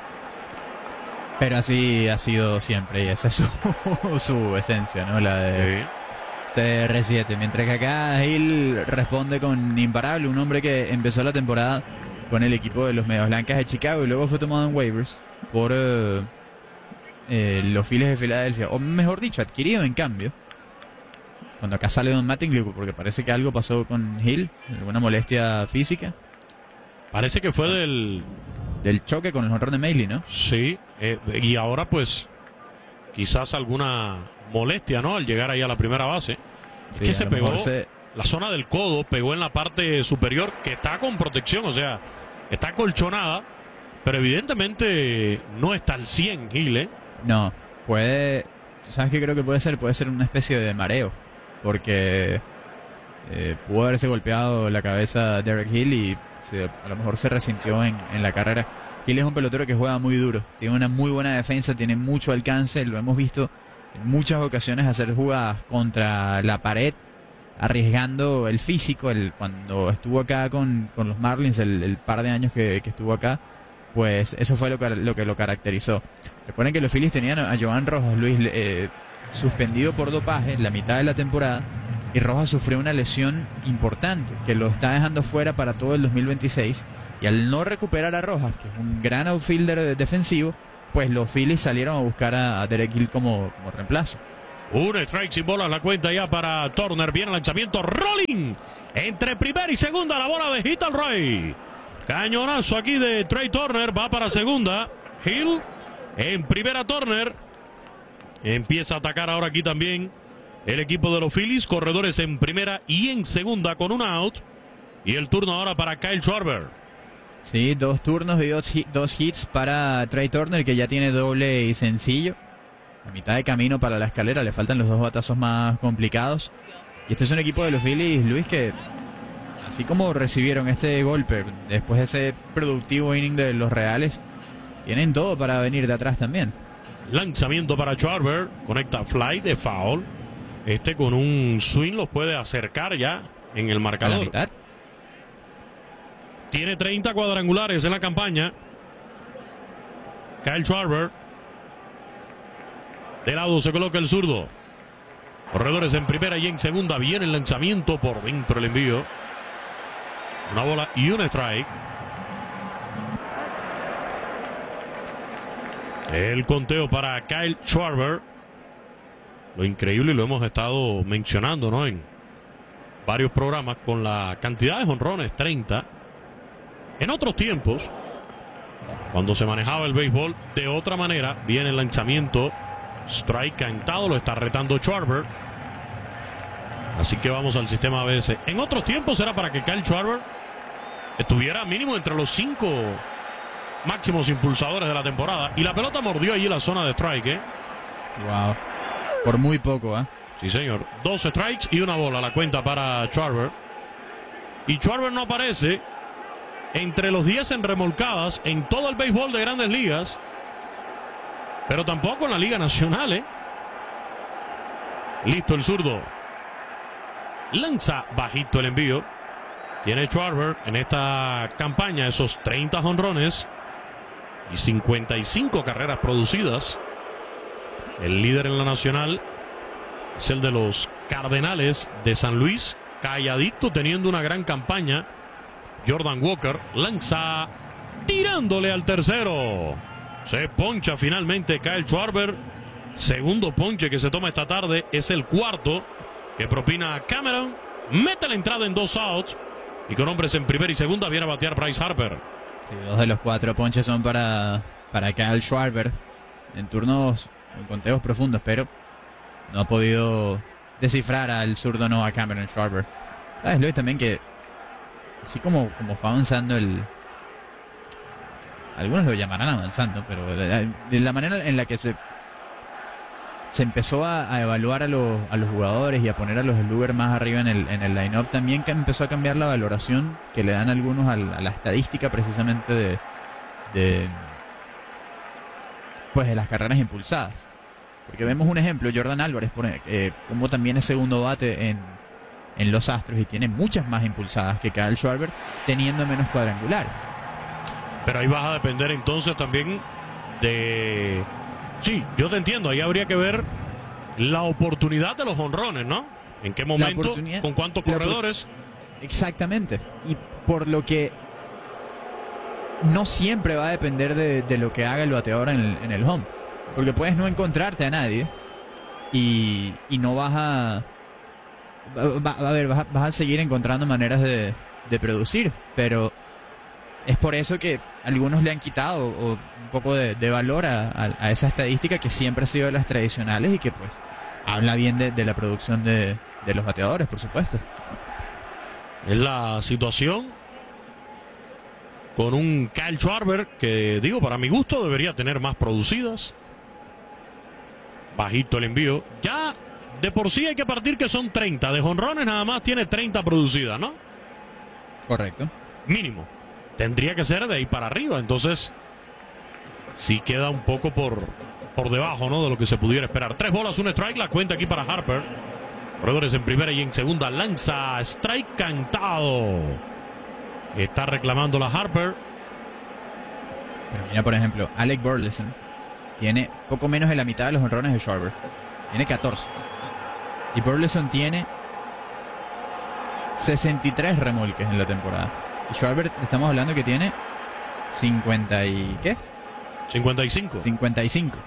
Pero así ha sido siempre y esa es su, su esencia, ¿no? La de sí. C R siete. Mientras que acá Hill responde con imparable, un hombre que empezó la temporada con el equipo de los Medias Blancas de Chicago y luego fue tomado en waivers por uh, eh, los Phillies de Filadelfia, o mejor dicho, adquirido en cambio. Cuando acá sale Don Mattingly, porque parece que algo pasó con Hill, alguna molestia física. Parece que fue del... del choque con el jonrón de Mailey, ¿no? Sí, eh, y ahora pues quizás alguna molestia, ¿no? Al llegar ahí a la primera base. Sí, es que se pegó... Se... La zona del codo pegó en la parte superior, que está con protección, o sea, está colchonada, pero evidentemente no está al cien, Hill, ¿eh? No, puede, ¿sabes qué creo que puede ser? Puede ser una especie de mareo, porque eh, pudo haberse golpeado la cabeza Derek Hill y se, a lo mejor se resintió en, en la carrera. Hill es un pelotero que juega muy duro, tiene una muy buena defensa, tiene mucho alcance, lo hemos visto en muchas ocasiones hacer jugadas contra la pared, arriesgando el físico. El, cuando estuvo acá con, con los Marlins, el, el par de años que, que estuvo acá, pues eso fue lo que lo, que lo caracterizó. Recuerden que los Phillies tenían a Joan Rojas, Luis, eh, suspendido por dopaje en la mitad de la temporada, y Rojas sufrió una lesión importante que lo está dejando fuera para todo el dos mil veintiséis, y al no recuperar a Rojas, que es un gran outfielder defensivo, pues los Phillies salieron a buscar a, a Derek Hill como, como reemplazo. Un strike sin bolas, la cuenta ya para Turner. Viene el lanzamiento, rolling entre primera y segunda, la bola de hit al right. Cañonazo aquí de Trey Turner, va para segunda. Hill en primera, Turner empieza a atacar ahora aquí también el equipo de los Phillies. Corredores en primera y en segunda con un out. Y el turno ahora para Kyle Schwarber. Sí, dos turnos y dos, hit, dos hits para Trey Turner, que ya tiene doble y sencillo. A mitad de camino para la escalera, le faltan los dos batazos más complicados. Y este es un equipo de los Phillies, Luis, que así como recibieron este golpe después de ese productivo inning de los Reales, tienen todo para venir de atrás también. Lanzamiento para Schwarber, conecta fly de foul. Este con un swing los puede acercar ya en el marcador. A la mitad. Tiene treinta cuadrangulares en la campaña Kyle Schwarber. De lado se coloca el zurdo. Corredores en primera y en segunda. Viene el lanzamiento por dentro, el envío. Una bola y un strike. El conteo para Kyle Schwarber. Lo increíble, y lo hemos estado mencionando, ¿no?, en varios programas, con la cantidad de jonrones, treinta. En otros tiempos, cuando se manejaba el béisbol de otra manera, viene el lanzamiento, strike cantado, lo está retando Schwarber. Así que vamos al sistema A B S. En otros tiempos era para que Kyle Schwarber estuviera mínimo entre los cinco máximos impulsadores de la temporada. Y la pelota mordió allí la zona de strike, ¿eh? Wow. Por muy poco, ¿eh? Sí, señor. Dos strikes y una bola la cuenta para Schwarber. Y Schwarber no aparece entre los diez en remolcadas en todo el béisbol de Grandes Ligas, pero tampoco en la Liga Nacional, ¿eh? Listo el zurdo. Lanza bajito el envío. Tiene Schwarber en esta campaña esos treinta jonrones y cincuenta y cinco carreras producidas. El líder en la Nacional es el de los Cardenales de San Luis, calladito, teniendo una gran campaña. Jordan Walker lanza tirándole al tercero. Se poncha finalmente Kyle Schwarber. Segundo ponche que se toma esta tarde. Es el cuarto que propina Cameron. Mete la entrada en dos outs. Y con hombres en primera y segunda viene a batear Bryce Harper. Sí, dos de los cuatro ponches son para, para Kyle Schwarber. En turnos, en conteos profundos, pero no ha podido descifrar al zurdo no a Cameron Schwarber. ¿Sabes, Luis? También que así como, como fue avanzando el... Algunos lo llamarán avanzando, pero de la manera en la que se se empezó a, a evaluar a los, a los jugadores y a poner a los sluggers más arriba en el, en el line-up, también que empezó a cambiar la valoración que le dan algunos a la, a la estadística precisamente de, de pues de las carreras impulsadas. Porque vemos un ejemplo, Jordan Álvarez, pone, eh, como también es segundo bate en, en los Astros y tiene muchas más impulsadas que Kyle Schwarber, teniendo menos cuadrangulares. Pero ahí vas a depender entonces también de... Sí, yo te entiendo, ahí habría que ver la oportunidad de los jonrones, ¿no? ¿En qué momento? ¿Con cuántos corredores? Exactamente. Y por lo que no siempre va a depender de, de lo que haga el bateador en el, en el home. Porque puedes no encontrarte a nadie y, y no vas a... Va, a ver, vas a, vas a seguir encontrando maneras de, de producir, pero es por eso que algunos le han quitado o, un poco de, de valor a, a, a esa estadística que siempre ha sido de las tradicionales y que pues habla bien de, de la producción de, de los bateadores, por supuesto. Es la situación con un Kyle Schwarber que, digo, para mi gusto debería tener más producidas. Bajito el envío. Ya de por sí hay que partir que son treinta. De jonrones nada más tiene treinta producidas, ¿no? Correcto. Mínimo. Tendría que ser de ahí para arriba. Entonces, sí queda un poco por, por debajo, ¿no?, de lo que se pudiera esperar. Tres bolas, un strike. La cuenta aquí para Harper. Corredores en primera y en segunda. Lanza strike cantado. Está reclamando la Harper. Pero mira, por ejemplo, Alec Burleson tiene poco menos de la mitad de los honrones de Schwarber. Tiene catorce. Y Burleson tiene sesenta y tres remolques en la temporada. Y Schwarber, estamos hablando que tiene cincuenta y ¿qué? cincuenta y cinco. cincuenta y cinco.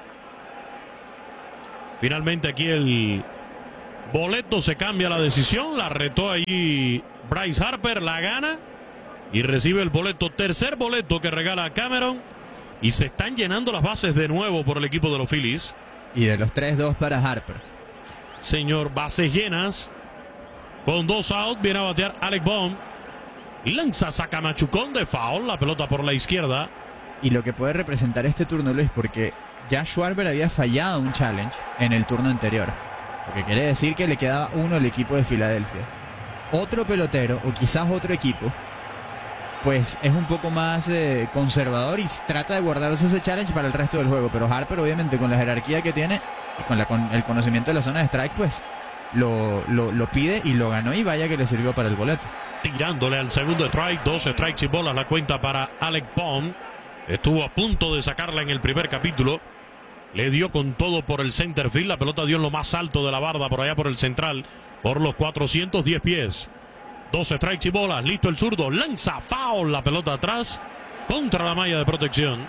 Finalmente aquí el boleto se cambia la decisión. La retó allí Bryce Harper, la gana y recibe el boleto. Tercer boleto que regala Cameron. Y se están llenando las bases de nuevo por el equipo de los Phillies. Y de los tres dos para Harper. Señor, bases llenas. Con dos out viene a batear Alec Bohm. Lanza, saca machucón de foul. La pelota por la izquierda. Y lo que puede representar este turno, Luis, porque ya Schwarber había fallado un challenge en el turno anterior. Lo que quiere decir que le quedaba uno al equipo de Filadelfia. Otro pelotero, o quizás otro equipo, pues es un poco más eh, conservador y trata de guardarse ese challenge para el resto del juego. Pero Harper, obviamente, con la jerarquía que tiene y con, la, con el conocimiento de la zona de strike, pues lo, lo, lo pide y lo ganó, y vaya que le sirvió para el boleto. Tirándole al segundo strike, dos strikes y bolas la cuenta para Alec Bohm. Estuvo a punto de sacarla en el primer capítulo. Le dio con todo por el center field. La pelota dio en lo más alto de la barda por allá por el central, por los cuatrocientos diez pies. Dos strikes y bolas. Listo el zurdo. Lanza foul. La pelota atrás contra la malla de protección.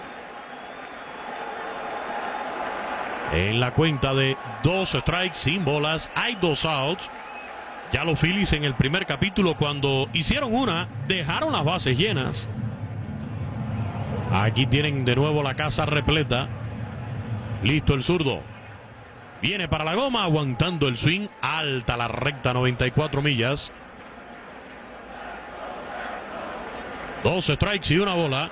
En la cuenta de dos strikes sin bolas hay dos outs. Ya los Phillies en el primer capítulo, cuando hicieron una, dejaron las bases llenas. Aquí tienen de nuevo la casa repleta. Listo el zurdo. Viene para la goma, aguantando el swing. Alta la recta, noventa y cuatro millas. Dos strikes y una bola.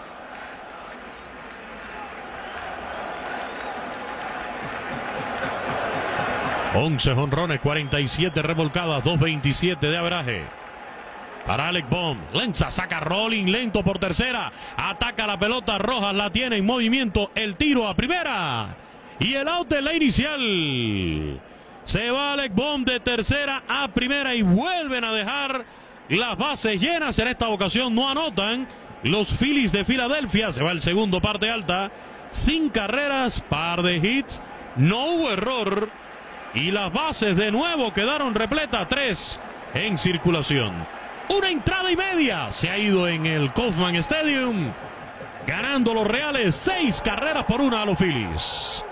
once jonrones, cuarenta y siete revolcadas, dos veintisiete de averaje. Para Alec Bohm, lanza, saca rolling lento por tercera, ataca la pelota, Rojas la tiene en movimiento, el tiro a primera y el out de la inicial. Se va Alec Bohm de tercera a primera y vuelven a dejar las bases llenas. En esta ocasión no anotan los Phillies de Filadelfia. Se va el segundo, parte alta, sin carreras, par de hits, no hubo error y las bases de nuevo quedaron repletas, tres en circulación. Una entrada y media se ha ido en el Kauffman Stadium, ganando los Reales seis carreras por una a los Phillies.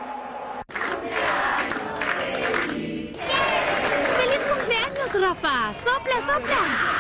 ¡Feliz cumpleaños, Rafa! ¡Sopla, sopla!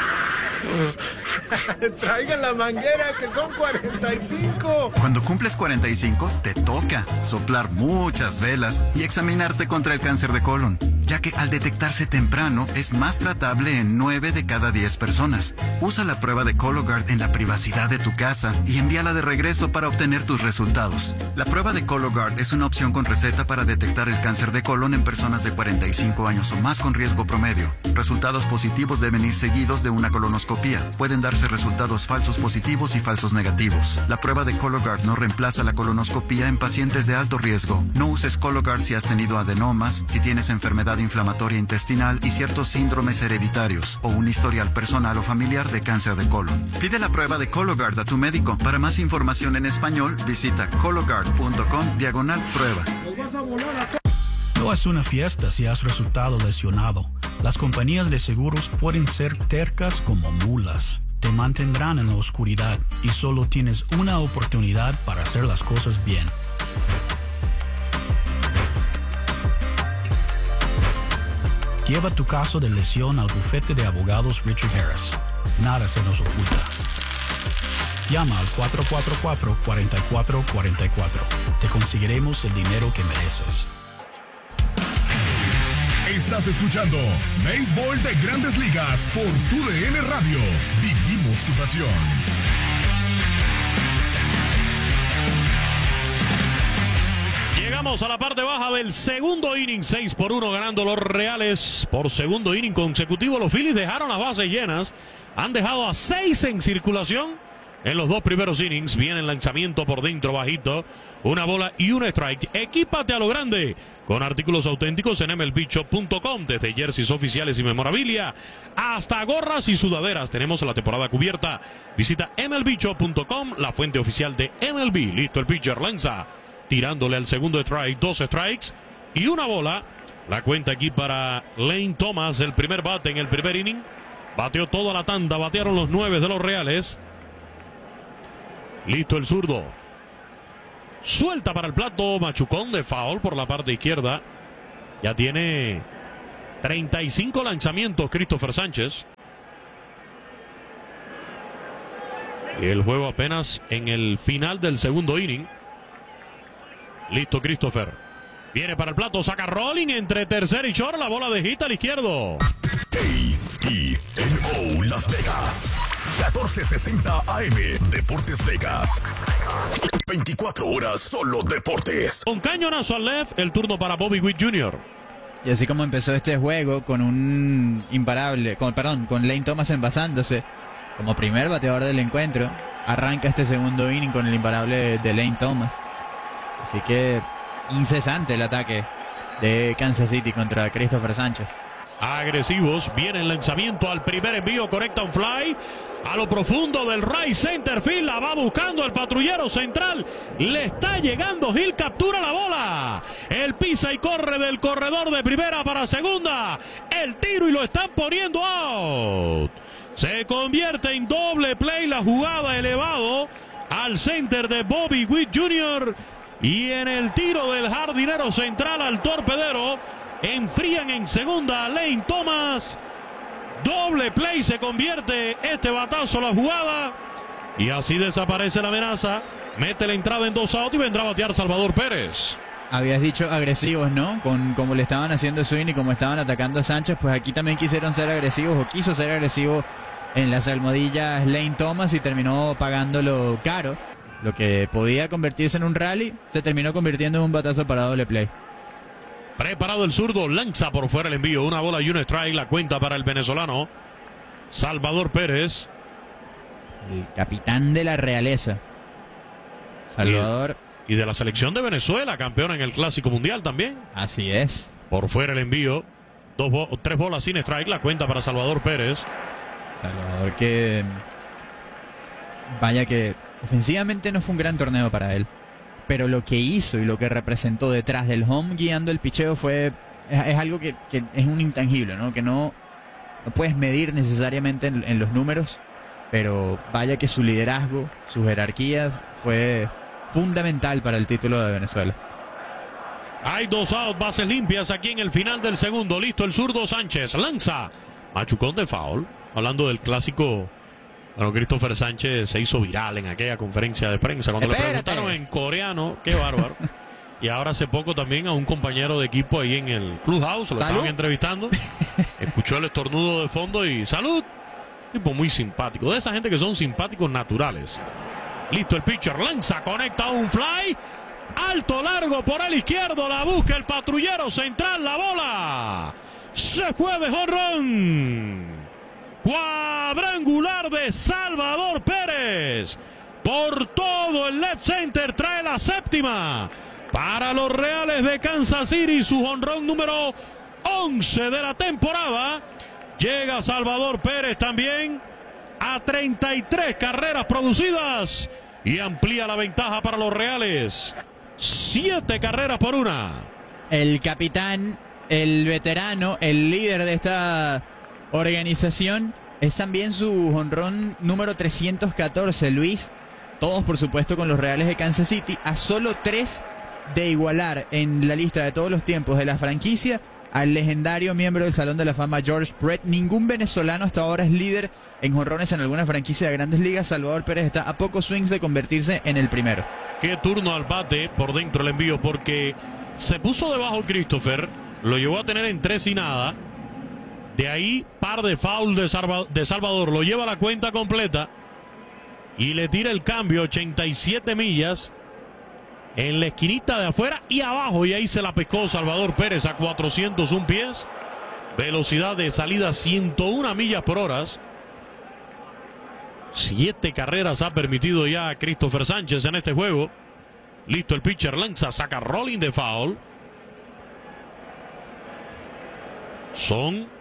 Traigan la manguera, que son cuarenta y cinco. Cuando cumples cuarenta y cinco, te toca soplar muchas velas y examinarte contra el cáncer de colon, ya que al detectarse temprano es más tratable en nueve de cada diez personas. Usa la prueba de Cologuard en la privacidad de tu casa y envíala de regreso para obtener tus resultados. La prueba de Cologuard es una opción con receta para detectar el cáncer de colon en personas de cuarenta y cinco años o más con riesgo promedio. Resultados positivos deben ir seguidos de una colonoscopia. Pueden darse resultados falsos positivos y falsos negativos. La prueba de Cologuard no reemplaza la colonoscopia en pacientes de alto riesgo. No uses Cologuard si has tenido adenomas, si tienes enfermedad inflamatoria intestinal y ciertos síndromes hereditarios o un historial personal o familiar de cáncer de colon. Pide la prueba de Cologuard a tu médico. Para más información en español, visita cologuard punto com diagonal prueba. No es una fiesta si has resultado lesionado. Las compañías de seguros pueden ser tercas como mulas. Te mantendrán en la oscuridad y solo tienes una oportunidad para hacer las cosas bien. Lleva tu caso de lesión al bufete de abogados Richard Harris. Nada se nos oculta. Llama al cuatro cuatro cuatro, cuatro cuatro cuatro cuatro. Te conseguiremos el dinero que mereces. Estás escuchando Béisbol de Grandes Ligas por tu D N Radio. Vivimos tu pasión. Llegamos a la parte baja del segundo inning, seis por uno ganando los Reales. Por segundo inning consecutivo, los Phillies dejaron las bases llenas. Han dejado a seis en circulación. En los dos primeros innings viene el lanzamiento por dentro bajito, una bola y un strike. Equípate a lo grande con artículos auténticos en M L B shop punto com. Desde jerseys oficiales y memorabilia hasta gorras y sudaderas, tenemos la temporada cubierta. Visita M L B shop punto com, la fuente oficial de M L B. Listo el pitcher, lanza, tirándole al segundo strike, dos strikes y una bola. La cuenta aquí para Lane Thomas, el primer bate en el primer inning. Bateó toda la tanda, batearon los nueve de los Reales. Listo el zurdo. Suelta para el plato, machucón de foul por la parte izquierda. Ya tiene treinta y cinco lanzamientos Christopher Sánchez. El juego apenas en el final del segundo inning. Listo Christopher. Viene para el plato, saca rolling entre tercer y short, la bola de hit al izquierdo. A E N O Las Vegas. catorce sesenta A M. Deportes Vegas. veinticuatro horas solo deportes. Con cañonazo al left, el turno para Bobby Witt junior Y así como empezó este juego con un imparable, con, perdón, con Lane Thomas envasándose como primer bateador del encuentro, arranca este segundo inning con el imparable de Lane Thomas. Así que incesante el ataque de Kansas City contra Christopher Sánchez. Agresivos, viene el lanzamiento al primer envío, conecta un fly a lo profundo del right center field, la va buscando el patrullero central, le está llegando Gil, captura la bola, el pisa y corre del corredor de primera para segunda, el tiro y lo están poniendo out, se convierte en doble play la jugada, elevado al center de Bobby Witt junior y en el tiro del jardinero central al torpedero. Enfrían en segunda a Lane Thomas. Doble play, se convierte este batazo la jugada. Y así desaparece la amenaza. Mete la entrada en dos out y vendrá a batear Salvador Pérez. Habías dicho agresivos, ¿no? Con como le estaban haciendo swing y como estaban atacando a Sánchez, pues aquí también quisieron ser agresivos o quiso ser agresivo en las almohadillas Lane Thomas y terminó pagándolo caro. Lo que podía convertirse en un rally se terminó convirtiendo en un batazo para doble play. Preparado el zurdo, lanza por fuera el envío, una bola y un strike, la cuenta para el venezolano Salvador Pérez. El capitán de la realeza. Salvador. Y, y de la selección de Venezuela, campeona en el Clásico Mundial también. Así es. Por fuera el envío, dos bo tres bolas sin strike, la cuenta para Salvador Pérez. Salvador que... Vaya que ofensivamente no fue un gran torneo para él. Pero lo que hizo y lo que representó detrás del home guiando el picheo fue es, es algo que, que es un intangible, ¿no? Que no, no puedes medir necesariamente en, en los números, pero vaya que su liderazgo, su jerarquía fue fundamental para el título de Venezuela. Hay dos outs, bases limpias aquí en el final del segundo. Listo el zurdo Sánchez, lanza, machucón de foul. Hablando del clásico. Bueno, Christopher Sánchez se hizo viral en aquella conferencia de prensa cuando Espérate. le preguntaron en coreano, qué bárbaro. Y ahora hace poco también a un compañero de equipo ahí en el clubhouse, lo ¿Salud? estaban entrevistando. Escuchó el estornudo de fondo y ¡salud! Tipo muy simpático, de esa gente que son simpáticos naturales. Listo el pitcher, lanza, conecta un fly. Alto, largo por el izquierdo, la busca el patrullero central, la bola. Se fue de jonrón. Cuadrangular de Salvador Pérez. Por todo el left center trae la séptima. Para los Reales de Kansas City, su jonrón número once de la temporada. Llega Salvador Pérez también a treinta y tres carreras producidas. Y amplía la ventaja para los Reales. Siete carreras por una. El capitán, el veterano, el líder de esta organización, es también su jonrón número trescientos catorce, Luis. Todos, por supuesto, con los Reales de Kansas City. A solo tres de igualar en la lista de todos los tiempos de la franquicia al legendario miembro del Salón de la Fama, George Brett. Ningún venezolano hasta ahora es líder en jonrones en alguna franquicia de Grandes Ligas. Salvador Pérez está a pocos swings de convertirse en el primero. Qué turno al bate por dentro el envío, porque se puso debajo Christopher, lo llevó a tener en tres y nada. De ahí, par de foul de, Salva, de Salvador, lo lleva a la cuenta completa y le tira el cambio, ochenta y siete millas en la esquinita de afuera y abajo, y ahí se la pescó Salvador Pérez a cuatrocientos un pies, velocidad de salida ciento una millas por hora. Siete carreras ha permitido ya a Christopher Sánchez en este juego. Listo el pitcher, lanza, saca rolling de foul. Son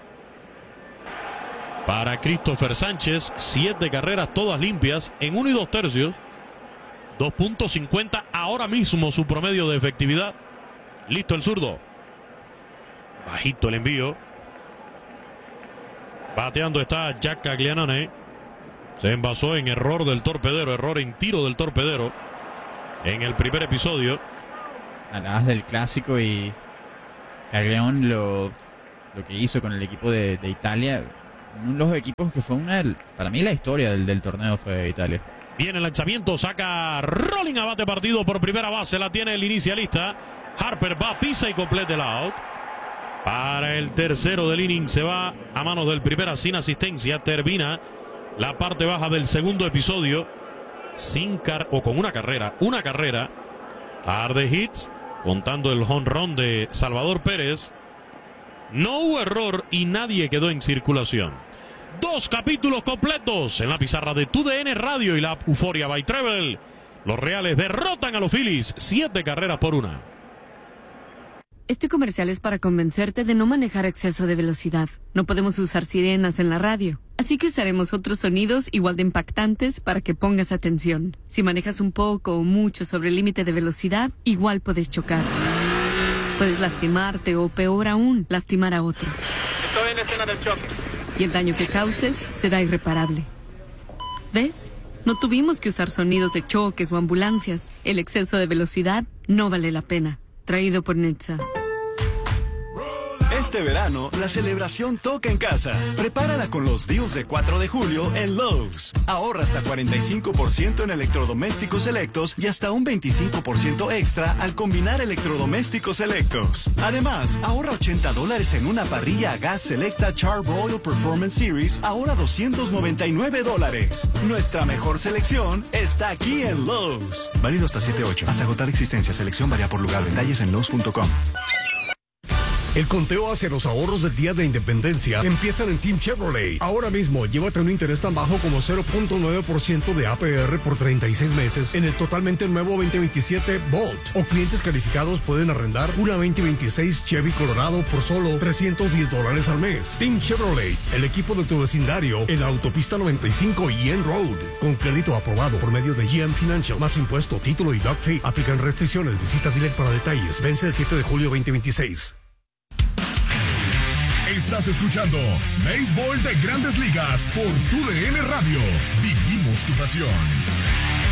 para Christopher Sánchez siete carreras todas limpias en uno y dos tercios. dos punto cincuenta ahora mismo su promedio de efectividad. Listo el zurdo. Bajito el envío. Bateando está Jack Caglianone. Se envasó en error del torpedero, error en tiro del torpedero en el primer episodio. Hablabas del clásico y Caglianone lo, lo que hizo con el equipo de, de Italia. Uno de los equipos que fue una, para mí la historia del, del torneo fue de Italia. Viene el lanzamiento, saca Rolling, abate partido por primera base, la tiene el inicialista. Harper va, pisa y completa el out. Para el tercero del inning se va a manos del primera sin asistencia. Termina la parte baja del segundo episodio sin car o con una carrera, una carrera. Par de hits, contando el jonrón de Salvador Pérez. No hubo error y nadie quedó en circulación. Dos capítulos completos en la pizarra de Tu D N Radio y la Euforia by Treble. Los Reales derrotan a los Phillies siete carreras por una. Este comercial es para convencerte de no manejar a exceso de velocidad. No podemos usar sirenas en la radio, así que usaremos otros sonidos igual de impactantes para que pongas atención. Si manejas un poco o mucho sobre el límite de velocidad, igual puedes chocar. Puedes lastimarte o, peor aún, lastimar a otros. Estoy en escena del choque. Y el daño que causes será irreparable. ¿Ves? No tuvimos que usar sonidos de choques o ambulancias. El exceso de velocidad no vale la pena. Traído por Netza. Este verano, la celebración toca en casa. Prepárala con los deals de cuatro de julio en Lowe's. Ahorra hasta cuarenta y cinco por ciento en electrodomésticos selectos y hasta un veinticinco por ciento extra al combinar electrodomésticos selectos. Además, ahorra ochenta dólares en una parrilla a gas selecta Char-Broil Performance Series, ahora doscientos noventa y nueve dólares. Nuestra mejor selección está aquí en Lowe's. Válido hasta siete ocho. Hasta agotar existencia. Selección varía por lugar. Detalles en Lowe's punto com. El conteo hacia los ahorros del Día de Independencia empiezan en Team Chevrolet. Ahora mismo, llévate un interés tan bajo como cero punto nueve por ciento de A P R por treinta y seis meses en el totalmente nuevo veinte veintisiete Bolt. O clientes calificados pueden arrendar una veinte veintiséis Chevy Colorado por solo trescientos diez dólares al mes. Team Chevrolet, el equipo de tu vecindario en la autopista noventa y cinco y N Road. Con crédito aprobado por medio de G M Financial, más impuesto, título y doc fee. Aplican restricciones. Visita Direct para detalles. Vence el siete de julio veinte veintiséis. Estás escuchando Béisbol de Grandes Ligas por Tu D N Radio. Vivimos tu pasión.